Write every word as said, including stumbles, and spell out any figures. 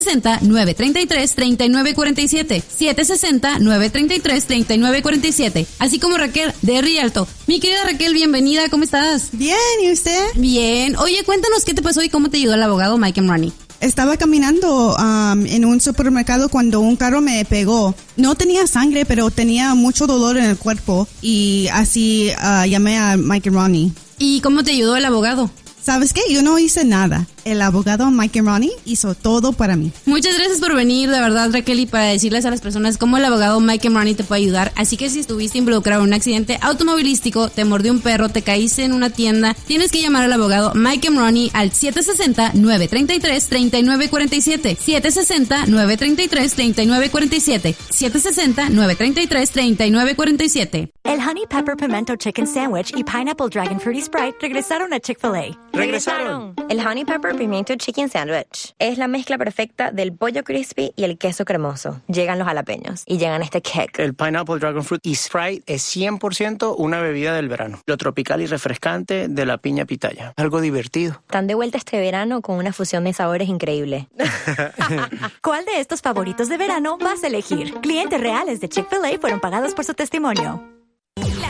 sesenta, nueve treinta y tres, treinta y nueve cuarenta y siete. siete sesenta, nueve treinta y tres, treinta y nueve cuarenta y siete. Así como Raquel de Rialto. Mi querida Raquel, bienvenida, ¿cómo estás? Bien, ¿y usted? Bien. Oye, cuéntanos qué te pasó y cómo te ayudó el abogado Mike Emrani. Estaba caminando um, en un supermercado cuando un carro me pegó. No tenía sangre, pero tenía mucho dolor en el cuerpo y así uh, llamé a Mike Emrani. ¿Y cómo te ayudó el abogado? ¿Sabes qué? Yo no hice nada. El abogado Mike Emrani hizo todo para mí. Muchas gracias por venir, de verdad, Raquel, y para decirles a las personas cómo el abogado Mike Emrani te puede ayudar. Así que si estuviste involucrado en un accidente automovilístico, te mordió un perro, te caíste en una tienda, tienes que llamar al abogado Mike Emrani al siete sesenta, nueve treinta y tres, treinta y nueve cuarenta y siete. siete sesenta, nueve treinta y tres, treinta y nueve cuarenta y siete. siete sesenta, nueve treinta y tres, treinta y nueve cuarenta y siete. El Honey Pepper Pimento Chicken Sandwich y Pineapple Dragon Fruity Sprite regresaron a Chick-fil-A. ¡Regresaron! El Honey Pepper Pimiento Chicken Sandwich es la mezcla perfecta del pollo crispy y el queso cremoso. Llegan los jalapeños y llegan este kick. El Pineapple Dragon Fruit y Sprite es cien por ciento una bebida del verano. Lo tropical y refrescante de la piña pitaya. Algo divertido. Están de vuelta este verano con una fusión de sabores increíble. ¿Cuál de estos favoritos de verano vas a elegir? Clientes reales de Chick-fil-A fueron pagados por su testimonio.